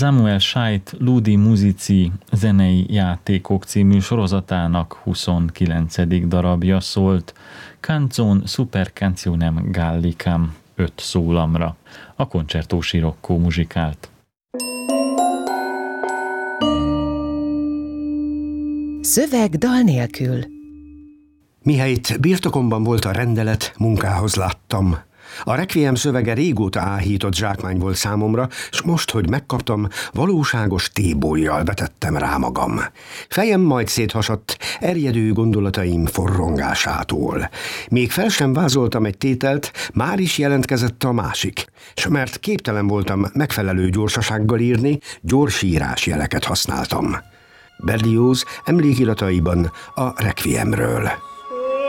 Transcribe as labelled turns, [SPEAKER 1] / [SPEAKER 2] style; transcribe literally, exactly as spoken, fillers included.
[SPEAKER 1] Samuel Scheidt Ludi Musici zenei játékok című sorozatának huszonkilencedik darabja szólt, Canzon super cancionem gallicam öt szólamra. A Concerto Scirocco muzsikált.
[SPEAKER 2] Szöveg dal nélkül.
[SPEAKER 3] Mihelyt birtokomban volt a rendelet, munkához láttam. A requiem szövege régóta áhított zsákmány volt számomra, s most, hogy megkaptam, valóságos tébollyal vetettem rá magam. Fejem majd széthasadt erjedő gondolataim forrongásától. Még fel sem vázoltam egy tételt, már is jelentkezett a másik, s mert képtelen voltam megfelelő gyorsasággal írni, gyorsírás jeleket használtam. Berlioz emlékirataiban a requiemről.